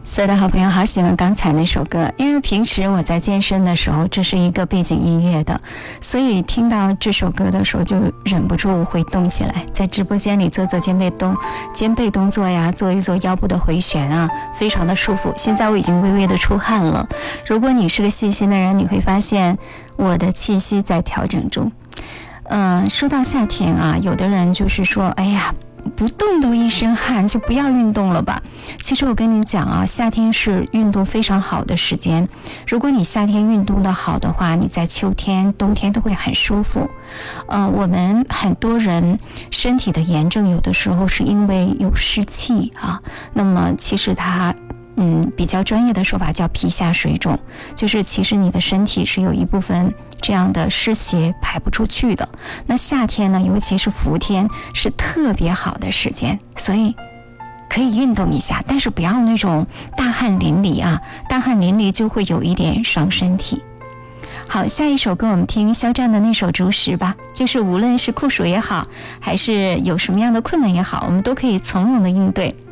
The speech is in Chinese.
所有的好朋友好喜欢刚才那首歌，因为平时我在健身的时候，这是一个背景音乐的，所以听到这首歌的时候就忍不住会动起来，在直播间里做做肩背动作呀，做一做腰部的回旋啊，非常的舒服。现在我已经微微的出汗了，如果你是个细心的人，你会发现我的气息在调整中。说到夏天啊，有的人就是说，哎呀，不动都一身汗，就不要运动了吧。其实我跟你讲啊，夏天是运动非常好的时间。如果你夏天运动的好的话，你在秋天冬天都会很舒服。我们很多人身体的炎症有的时候是因为有湿气啊，那么其实它比较专业的说法叫皮下水肿，就是其实你的身体是有一部分这样的湿邪排不出去的。那夏天呢，尤其是伏天是特别好的时间，所以可以运动一下，但是不要那种大汗淋漓啊，大汗淋漓就会有一点伤身体。好，下一首歌我们听肖战的那首《竹石》吧，就是无论是酷暑也好，还是有什么样的困难也好，我们都可以从容的应对。